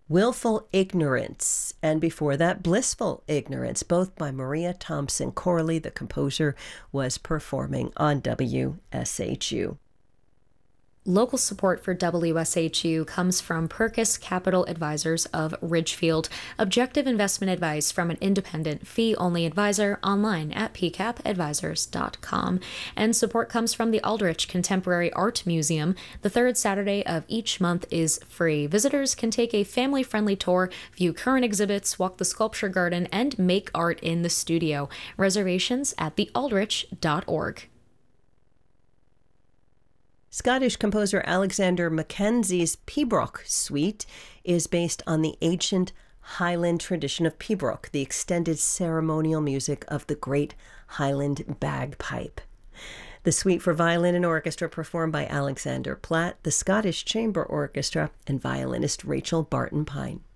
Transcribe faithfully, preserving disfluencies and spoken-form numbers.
Willful Ignorance, and before that, Blissful Ignorance, both by Maria Thompson Corley. The composer was performing on W S H U. Local support for W S H U comes from Perkis Capital Advisors of Ridgefield. Objective investment advice from an independent, fee-only advisor online at p cap advisors dot com. And support comes from the Aldrich Contemporary Art Museum. The third Saturday of each month is free. Visitors can take a family-friendly tour, view current exhibits, walk the sculpture garden, and make art in the studio. Reservations at the aldrich dot org. Scottish composer Alexander Mackenzie's Pibroch Suite is based on the ancient Highland tradition of pibroch, the extended ceremonial music of the great Highland bagpipe. The suite for violin and orchestra performed by Alexander Platt, the Scottish Chamber Orchestra, and violinist Rachel Barton Pine.